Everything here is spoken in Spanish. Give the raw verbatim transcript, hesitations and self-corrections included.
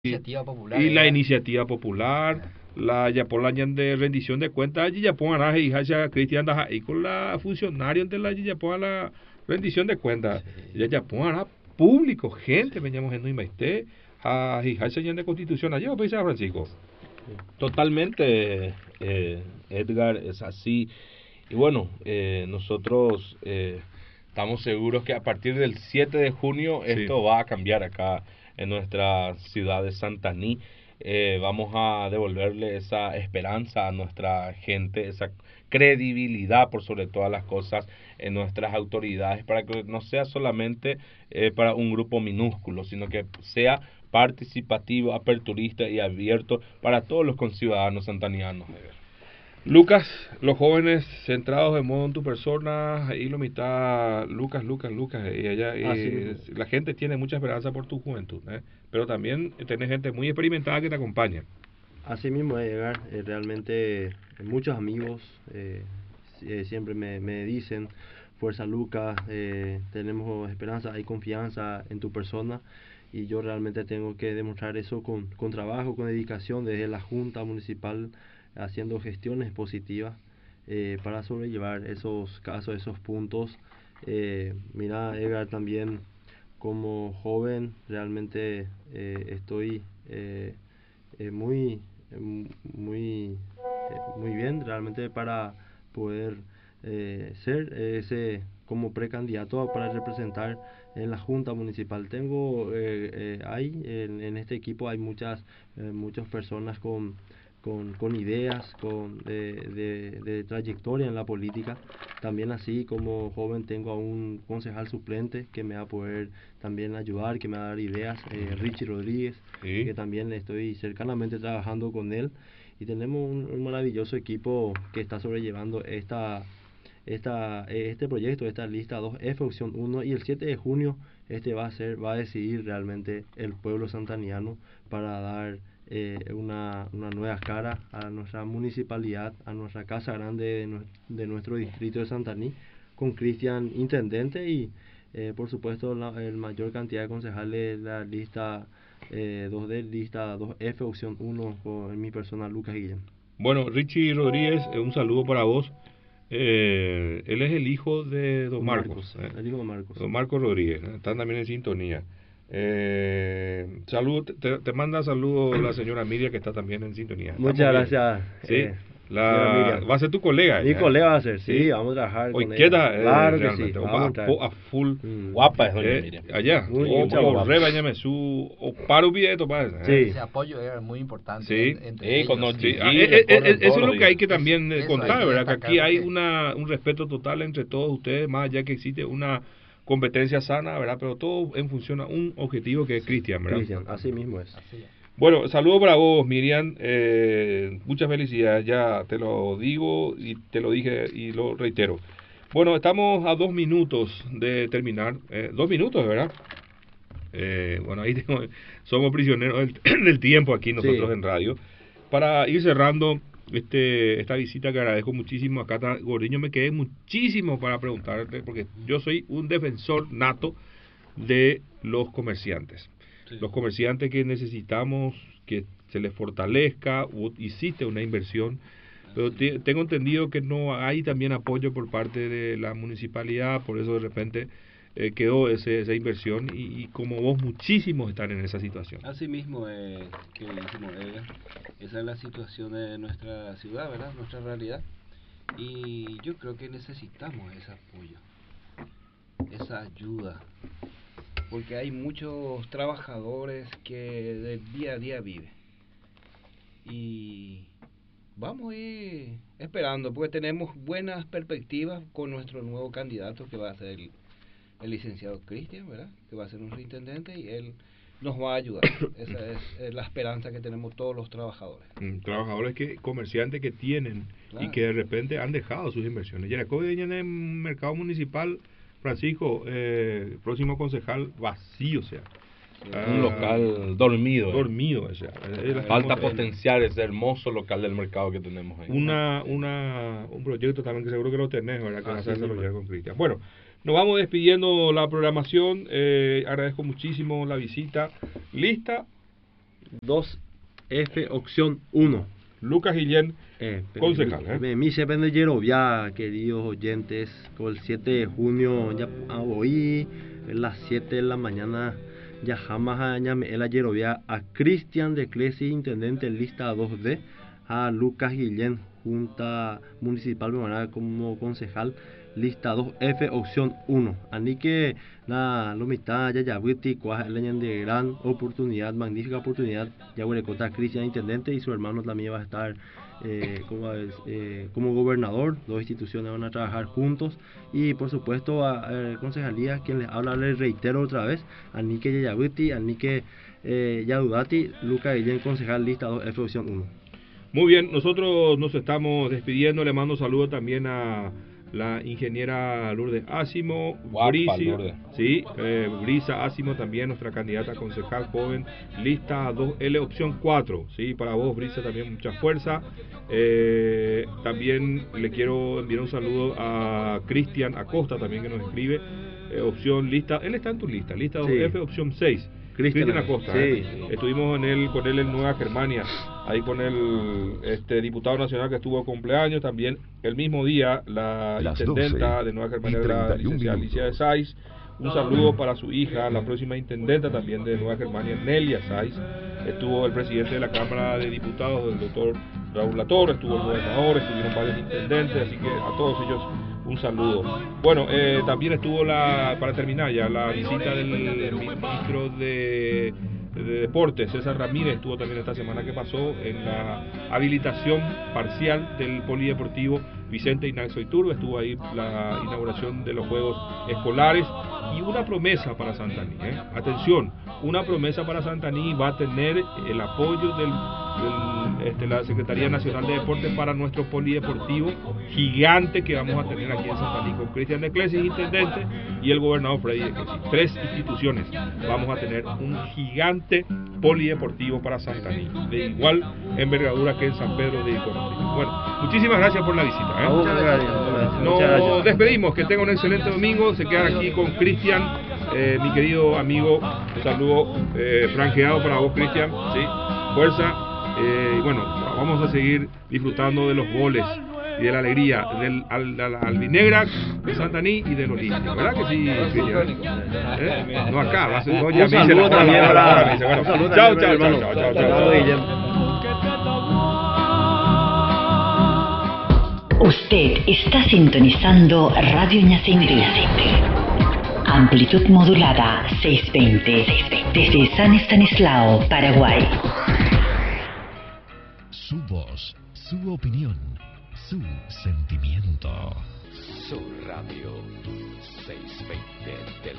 Iniciativa popular, y la ¿verdad? iniciativa popular, la Yapolañan de rendición de cuentas, allí ya pongan a y hacia Cristian da y con la funcionario de la ya pongan la rendición de cuentas, Sí, ya ya pongan a público, gente, sí. veníamos en Nuimaité, a y hacia de constitución, allá pues a Francisco. Totalmente, eh, Edgar, es así. Y bueno, eh, nosotros eh, estamos seguros que a partir del siete de junio Sí. esto va a cambiar acá en nuestra ciudad de Santaní. Eh, vamos a devolverle esa esperanza a nuestra gente, esa credibilidad por sobre todas las cosas en nuestras autoridades, para que no sea solamente eh, para un grupo minúsculo, sino que sea participativo, aperturista y abierto para todos los conciudadanos santanianos. Lucas, los jóvenes centrados de modo en tu persona, ahí lo mitad, Lucas, Lucas, Lucas, y allá, eh, la gente tiene mucha esperanza por tu juventud, ¿eh? Pero también tenés gente muy experimentada que te acompaña. Así mismo es, Edgar, eh, realmente eh, muchos amigos eh, eh, siempre me, me dicen, fuerza Lucas, eh, tenemos esperanza, hay confianza en tu persona, y yo realmente tengo que demostrar eso con, con trabajo, con dedicación desde la Junta Municipal, haciendo gestiones positivas eh, para sobrellevar esos casos, esos puntos. Eh, mira, Edgar, también como joven realmente eh, estoy eh, eh, muy eh, muy eh, muy bien realmente para poder eh, ser ese como precandidato para representar en la Junta Municipal. Tengo eh, eh, hay en, en este equipo hay muchas eh, muchas personas con con, con ideas, con de, de, de trayectoria en la política. También así como joven tengo a un concejal suplente que me va a poder también ayudar, que me va a dar ideas, eh, Richie Rodríguez, Sí. que también estoy cercanamente trabajando con él. Y tenemos un, un maravilloso equipo que está sobrellevando esta esta, este proyecto, esta lista dos F opción uno, y el siete de junio este va a ser, va a decidir realmente el pueblo santaniano para dar eh, una, una nueva cara a nuestra municipalidad, a nuestra casa grande de, de nuestro distrito de Santaní, con Cristian intendente y eh, por supuesto la el mayor cantidad de concejales, la lista eh, dos D, lista dos F opción uno, con mi persona Lucas Guillén. Bueno, Richie Rodríguez, eh, un saludo para vos. Eh, él es el hijo de Don Marcos, Marcos, ¿eh? el hijo de Marcos. Don Marcos Rodríguez, ¿eh? Están también en sintonía. Eh, salud, te, te manda saludos la señora Miriam, que está también en sintonía. Muchas Estamos bien. gracias. Sí, eh, la, señora Miriam. va a ser tu colega. Mi ella, colega ¿eh? va a ser, sí, Sí. vamos a trabajar Hoy con queda, ella. eh, Claro que realmente, sí, o vamos va a a, entrar. po- a full. Mm. Guapa es doña Eh, Miriam. allá, Muy o, mucha o guapa. rebañame su, o paro bieto, padre. Sí. ¿eh? Ese apoyo era muy importante Sí. en- entre Eh, ellos. cuando Sí, Gigi ah, le eh, eh, corren eh, todos eso es los lo que hay días. que también eh, Eso- eso hay contar, que ¿verdad? Que destacar aquí hay porque- una, un respeto total entre todos ustedes, más allá que existe una competencia sana, ¿verdad? Pero todo en función a un objetivo que es Cristian, ¿verdad? Cristian, así mismo es. Así es. Bueno, saludo para vos, Miriam. Eh, muchas felicidades, ya te lo digo y te lo dije y lo reitero. Bueno, estamos a dos minutos de terminar. Eh, dos minutos, ¿verdad? Eh, bueno, ahí tengo, somos prisioneros del, del tiempo aquí nosotros Sí. en radio. Para ir cerrando este esta visita que agradezco muchísimo acá, está, Gordiño, me quedé muchísimo para preguntarte, porque yo soy un defensor nato de los comerciantes. Sí. Los comerciantes que necesitamos que se les fortalezca, o hiciste una inversión, pero te- tengo entendido que no hay también apoyo por parte de la municipalidad, por eso de repente eh, quedó ese, esa inversión y, y como vos muchísimos están en esa situación. Así mismo, eh, queridísimo Edgar, esa es la situación de nuestra ciudad, ¿verdad? Nuestra realidad. Y yo creo que necesitamos ese apoyo, esa ayuda, porque hay muchos trabajadores que del día a día viven. Y vamos a ir esperando, porque tenemos buenas perspectivas con nuestro nuevo candidato, que va a ser el, el licenciado Cristian, ¿verdad? Que va a ser nuestro intendente y él nos va a ayudar. Esa es, es la esperanza que tenemos todos los trabajadores. Mm, trabajadores que comerciantes que tienen Claro. y que de repente han dejado sus inversiones. Y en el mercado municipal, Francisco, eh, próximo concejal vacío, o sea. Un Ah, local dormido. eh. dormido, o sea. eh, la- Falta eh, potenciar ese hermoso local del mercado que tenemos ahí. una, una, un proyecto también que seguro que lo tenés, ¿verdad? Que vas a Así desarrollar mismo. con Cristian. Bueno, nos vamos despidiendo la programación. Eh, agradezco muchísimo la visita. ¿Lista? dos F, opción uno. Lucas Guillén, Eh, concejal. ¿eh? Me, me se vende Yerovia, queridos oyentes, con el siete de junio, ya ah, hoy, a las siete de la mañana, ya jamás a la Yerovia a Cristian de Clesi, intendente lista dos D, a Lucas Guillén, Junta Municipal Memoral como concejal, lista dos F, opción uno. Así que la mitad ya ya Witty, de gran oportunidad, magnífica oportunidad, ya huele contra Cristian intendente y su hermano también va a estar eh, como, eh, como gobernador. Dos instituciones van a trabajar juntos y por supuesto a, a concejalía, quien les habla, les reitero otra vez, a Nike Yayabuti, a Nike eh, Yadudati, Luca Guillén, concejal lista dos F, opción uno. Muy bien, nosotros nos estamos despidiendo. Le mando saludos también a la ingeniera Lourdes Asimo, Guapa, Brisa, Lourdes. sí, eh, Brisa Asimo también, nuestra candidata a concejal joven, lista dos L, opción cuatro, sí, para vos Brisa también mucha fuerza. Eh, también le quiero enviar un saludo a Cristian Acosta también que nos escribe, eh, opción lista, él está en tu lista, lista dos F, sí. Opción seis. Cristian Acosta, sí, ¿eh? sí. Estuvimos en el, con él en Nueva Germania, ahí con el este diputado nacional que estuvo de cumpleaños, también el mismo día la Las intendenta de Nueva Germania, la licenciada Alicia de Saiz. Un saludo para su hija, la próxima intendenta también de Nueva Germania, Nelia Saiz. Estuvo el presidente de la Cámara de Diputados, el doctor Raúl Latorre, estuvo el gobernador, estuvieron varios intendentes, así que a todos ellos un saludo. Bueno, eh, también estuvo, la para terminar ya, la visita del ministro de, de Deportes, César Ramírez, estuvo también esta semana que pasó en la habilitación parcial del polideportivo Vicente Ignacio Iturbe. Estuvo ahí la inauguración de los Juegos Escolares y una promesa para Santaní, ¿eh? Atención, una promesa para Santaní, va a tener el apoyo del, del este, la Secretaría Nacional de Deportes para nuestro polideportivo gigante que vamos a tener aquí en Santaní, con Cristian de Clesis, intendente, y el gobernador Freddy de Clesis. Tres instituciones vamos a tener un gigante polideportivo para Santaní, de igual envergadura que en San Pedro de Iconotí. Bueno, muchísimas gracias por la visita, ¿eh? Muchas gracias. Nos despedimos, que tengan un excelente domingo. Se quedan aquí con Cristian, eh, mi querido amigo. Un saludo eh, franqueado para vos, Cristian. ¿Sí? Fuerza. Eh, y bueno, vamos a seguir disfrutando de los goles y de la alegría del al, al, Albinegra de Santaní y del Olímpico. ¿Verdad que sí, Cristian? ¿Eh? No acá, va a ser. No, ya me dice la hora. Chao, chao, chao, chao, chao, chao. Usted está sintonizando Radio Ñacindí. Amplitud modulada seiscientos veinte desde San Estanislao, Paraguay. Su voz, su opinión, su sentimiento. Su Radio seiscientos veinte del